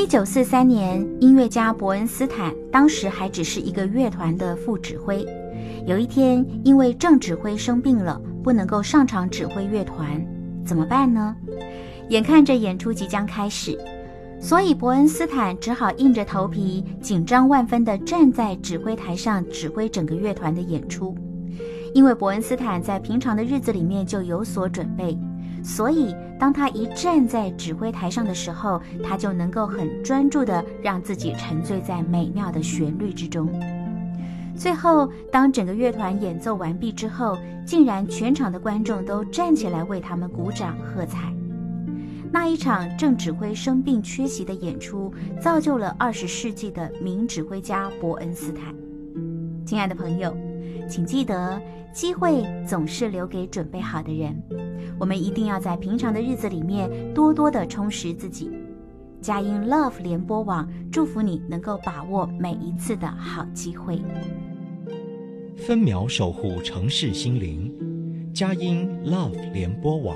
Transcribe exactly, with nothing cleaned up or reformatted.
一九四三年，音乐家伯恩斯坦当时还只是一个乐团的副指挥。有一天，因为正指挥生病了，不能够上场指挥乐团，怎么办呢？眼看着演出即将开始，所以伯恩斯坦只好硬着头皮，紧张万分地站在指挥台上指挥整个乐团的演出。因为伯恩斯坦在平常的日子里面就有所准备，所以当他一站在指挥台上的时候，他就能够很专注地让自己沉醉在美妙的旋律之中。最后，当整个乐团演奏完毕之后，竟然全场的观众都站起来为他们鼓掌喝彩。那一场正指挥生病缺席的演出，造就了二十世纪的名指挥家伯恩斯坦。亲爱的朋友，请记得，机会总是留给准备好的人。我们一定要在平常的日子里面多多的充实自己。佳音 Love 联播网祝福你能够把握每一次的好机会。 分秒守护城市心灵，佳音 Love 联播网。